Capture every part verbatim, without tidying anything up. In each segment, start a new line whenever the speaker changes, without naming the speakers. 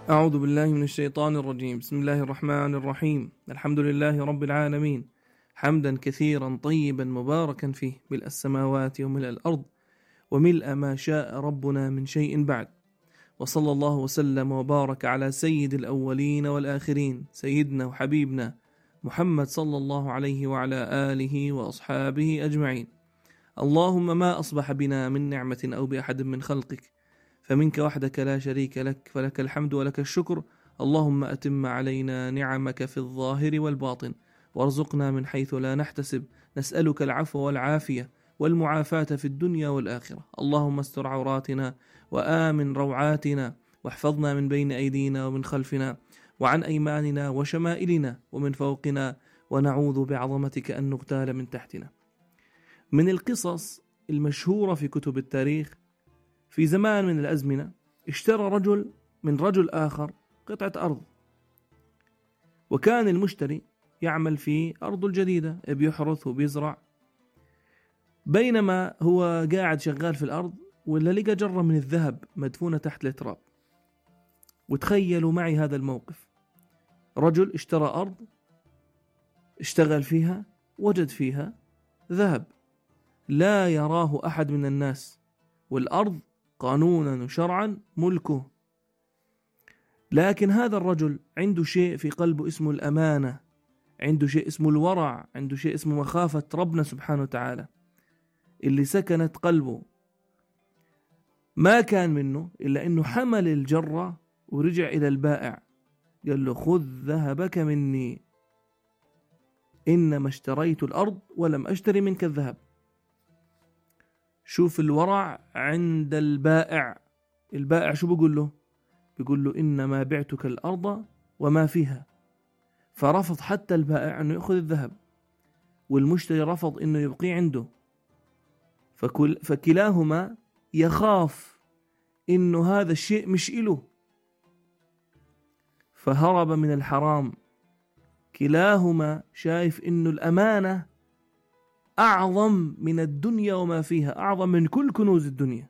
أعوذ بالله من الشيطان الرجيم. بسم الله الرحمن الرحيم. الحمد لله رب العالمين، حمدا كثيرا طيبا مباركا فيه، ملء السماوات وملء الأرض وملء ما شاء ربنا من شيء بعد. وصلى الله وسلم وبارك على سيد الأولين والآخرين، سيدنا وحبيبنا محمد صلى الله عليه وعلى آله وأصحابه أجمعين. اللهم ما أصبح بنا من نعمة أو بأحد من خلقك فمنك وحدك لا شريك لك، فلك الحمد ولك الشكر. اللهم أتم علينا نعمك في الظاهر والباطن، وارزقنا من حيث لا نحتسب. نسألك العفو والعافية والمعافاة في الدنيا والآخرة. اللهم استر عوراتنا وآمن روعاتنا، واحفظنا من بين أيدينا ومن خلفنا وعن أيماننا وشمائلنا ومن فوقنا، ونعوذ بعظمتك أن نغتال من تحتنا. من القصص المشهورة في كتب التاريخ، في زمان من الأزمنة اشترى رجل من رجل آخر قطعة أرض، وكان المشتري يعمل في أرض الجديدة، بيحرث وبيزرع. بينما هو قاعد شغال في الأرض، ولا لقى جرة من الذهب مدفونة تحت التراب. وتخيلوا معي هذا الموقف: رجل اشترى أرض، اشتغل فيها، وجد فيها ذهب لا يراه أحد من الناس، والأرض قانونا وشرعا ملكه. لكن هذا الرجل عنده شيء في قلبه اسمه الأمانة، عنده شيء اسمه الورع، عنده شيء اسمه مخافة ربنا سبحانه وتعالى اللي سكنت قلبه. ما كان منه إلا أنه حمل الجرة ورجع إلى البائع، قال له: خذ ذهبك مني، إنما اشتريت الأرض ولم أشتري منك الذهب. شوف الورع عند البائع. البائع شو بيقول له؟ بيقول له: إنما بعتك الأرض وما فيها. فرفض حتى البائع أنه يأخذ الذهب، والمشتري رفض أنه يبقي عنده. فكل فكلاهما يخاف أنه هذا الشيء مش إله، فهرب من الحرام. كلاهما شايف أنه الأمانة أعظم من الدنيا وما فيها، أعظم من كل كنوز الدنيا.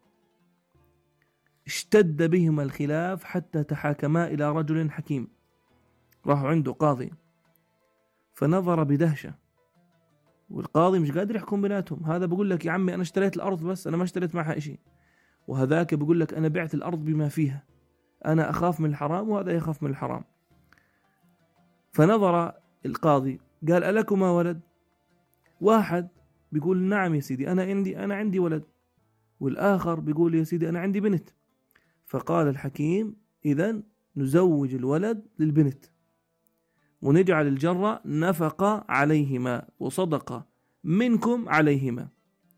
اشتد بهما الخلاف حتى تحاكما إلى رجل حكيم، راحوا عنده قاضي، فنظر بدهشة، والقاضي مش قادر يحكم بيناتهم. هذا بيقول لك: يا عمي أنا اشتريت الأرض بس أنا ما اشتريت معها إشي، وهذاك بيقول لك: أنا بعت الأرض بما فيها، أنا أخاف من الحرام وهذا يخاف من الحرام. فنظر القاضي قال: ألكما ولد؟ واحد بيقول: نعم يا سيدي، أنا عندي أنا عندي ولد. والآخر بيقول: يا سيدي أنا عندي بنت. فقال الحكيم: إذن نزوج الولد للبنت، ونجعل الجرة نفقة عليهما وصدقة منكم عليهما.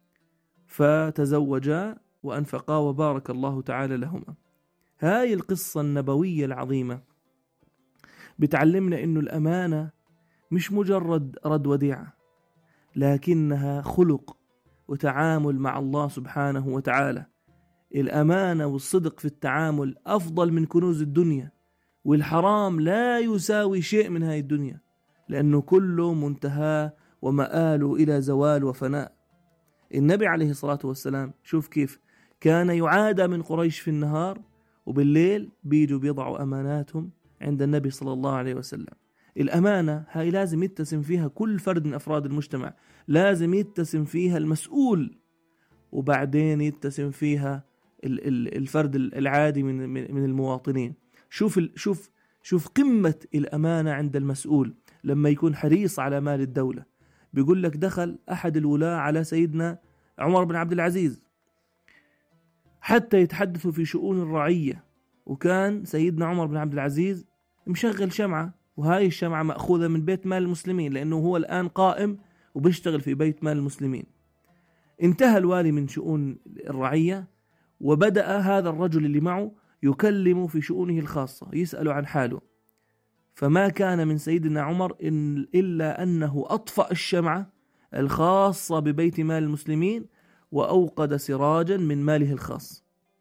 فتزوجا وأنفقا وبارك الله تعالى لهما. هاي القصة النبوية العظيمة بتعلمنا إنه الأمانة مش مجرد رد وديعة، لكنها خلق وتعامل مع الله سبحانه وتعالى. الأمانة والصدق في التعامل أفضل من كنوز الدنيا، والحرام لا يساوي شيء من هاي الدنيا، لأنه كله منتهى ومآله إلى زوال وفناء. النبي عليه الصلاة والسلام شوف كيف كان يعادى من قريش في النهار، وبالليل بيجوا بيضعوا أماناتهم عند النبي صلى الله عليه وسلم. الأمانة هاي لازم يتسم فيها كل فرد من أفراد المجتمع، لازم يتسم فيها المسؤول، وبعدين يتسم فيها الفرد العادي من من المواطنين. شوف شوف شوف قمة الأمانة عند المسؤول لما يكون حريص على مال الدولة. بيقول لك: دخل أحد الولاة على سيدنا عمر بن عبد العزيز حتى يتحدثوا في شؤون الرعية، وكان سيدنا عمر بن عبد العزيز مشغل شمعة، وهاي الشمعة مأخوذة من بيت مال المسلمين، لأنه هو الآن قائم وبيشتغل في بيت مال المسلمين. انتهى الوالي من شؤون الرعية، وبدأ هذا الرجل اللي معه يكلم في شؤونه الخاصة، يسأل عن حاله. فما كان من سيدنا عمر إن إلا أنه أطفأ الشمعة الخاصة ببيت مال المسلمين وأوقد سراجا من ماله الخاص.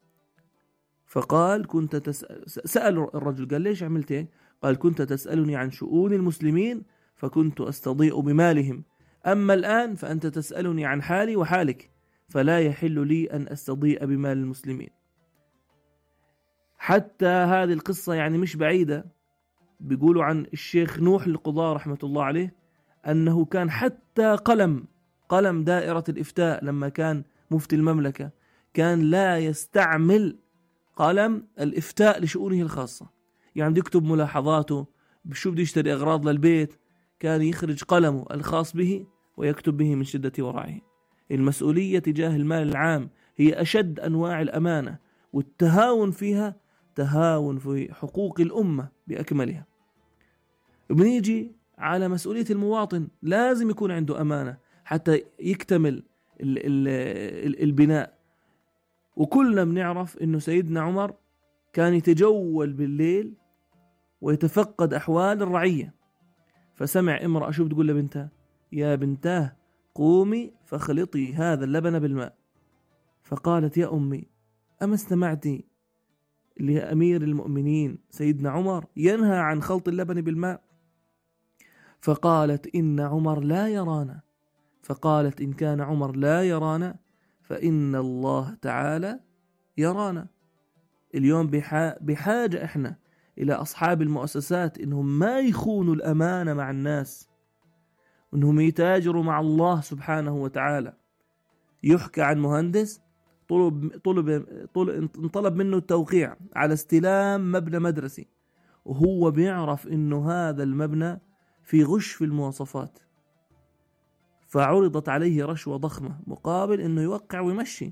فقال: كنت تسأل سأل الرجل، قال: ليش عملت هيك؟ قال: كنت تسألني عن شؤون المسلمين فكنت أستضيء بمالهم، أما الآن فأنت تسألني عن حالي وحالك، فلا يحل لي أن أستضيء بمال المسلمين. حتى هذه القصة يعني مش بعيدة، بيقولوا عن الشيخ نوح القضاة رحمة الله عليه أنه كان حتى قلم قلم دائرة الإفتاء لما كان مفتي المملكة كان لا يستعمل قلم الإفتاء لشؤونه الخاصة، يعني يكتب ملاحظاته بشو بده يشتري أغراض للبيت، كان يخرج قلمه الخاص به ويكتب به من شدة ورعه. المسؤولية تجاه المال العام هي أشد أنواع الأمانة، والتهاون فيها تهاون في حقوق الأمة بأكملها. بنيجي على مسؤولية المواطن، لازم يكون عنده أمانة حتى يكتمل ال ال ال البناء. وكلنا بنعرف إنه سيدنا عمر كان يتجول بالليل ويتفقد أحوال الرعية، فسمع امرأة شو بتقول لبنتها: يا بنتاه قومي فخلطي هذا اللبن بالماء. فقالت: يا أمي، أما استمعتي لأمير المؤمنين سيدنا عمر ينهى عن خلط اللبن بالماء؟ فقالت: إن عمر لا يرانا. فقالت: إن كان عمر لا يرانا فإن الله تعالى يرانا. اليوم بحاجة إحنا إلى أصحاب المؤسسات إنهم ما يخونوا الأمانة مع الناس، إنهم يتاجروا مع الله سبحانه وتعالى. يحكى عن مهندس طلب طلب طلب طلب منه التوقيع على استلام مبنى مدرسي، وهو بيعرف إنه هذا المبنى في غش في المواصفات، فعرضت عليه رشوة ضخمة مقابل إنه يوقع ويمشي،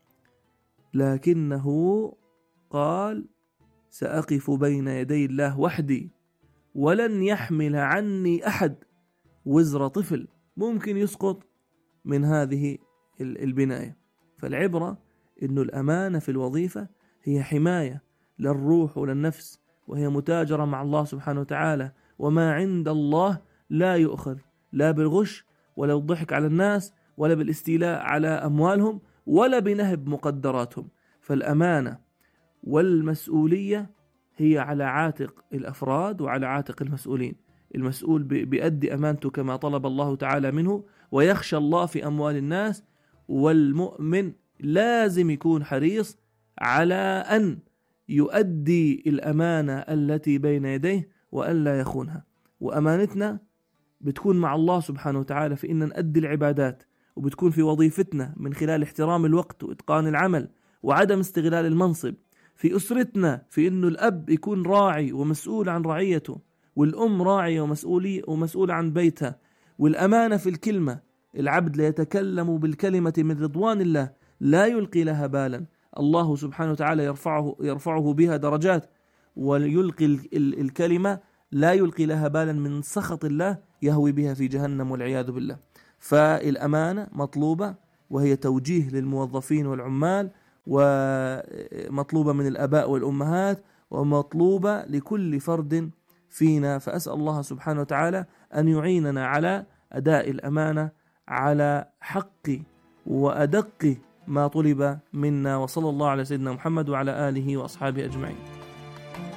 لكنه قال: سأقف بين يدي الله وحدي ولن يحمل عني أحد وزر طفل ممكن يسقط من هذه البناية. فالعبرة إنه الأمانة في الوظيفة هي حماية للروح وللنفس، وهي متاجرة مع الله سبحانه وتعالى، وما عند الله لا يؤخذ، لا بالغش ولا بالضحك على الناس ولا بالاستيلاء على أموالهم ولا بنهب مقدراتهم. فالأمانة والمسؤولية هي على عاتق الأفراد وعلى عاتق المسؤولين. المسؤول بيؤدي أمانته كما طلب الله تعالى منه ويخشى الله في أموال الناس، والمؤمن لازم يكون حريص على أن يؤدي الأمانة التي بين يديه وألا يخونها. وأمانتنا بتكون مع الله سبحانه وتعالى في إن نؤدي العبادات، وبتكون في وظيفتنا من خلال احترام الوقت وإتقان العمل وعدم استغلال المنصب. في أسرتنا في إنه الأب يكون راعي ومسؤول عن رعيته، والأم راعية ومسؤولية ومسؤولة عن بيتها. والأمانة في الكلمة، العبد لا يتكلم بالكلمة من رضوان الله لا يلقي لها بالا، الله سبحانه وتعالى يرفعه, يرفعه بها درجات، ويلقي الكلمة لا يلقي لها بالا من سخط الله يهوي بها في جهنم والعياذ بالله. فالأمانة مطلوبة، وهي توجيه للموظفين والعمال، ومطلوبة من الآباء والأمهات، ومطلوبة لكل فرد فينا. فأسأل الله سبحانه وتعالى أن يعيننا على أداء الأمانة على حق وأدق ما طلب منا. وصلى الله على سيدنا محمد وعلى آله وأصحابه أجمعين.